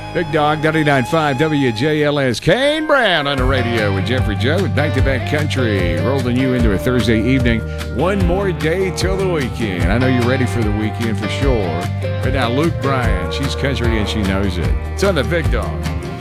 Big Dog 99.5 WJLS. Kane Brown on the radio with Jeffrey Joe with Back-to-Back Country, rolling you into a Thursday evening. One more day till the weekend. I know you're ready for the weekend for sure. But now Luke Bryan, she's country and she knows it. It's on the Big Dog.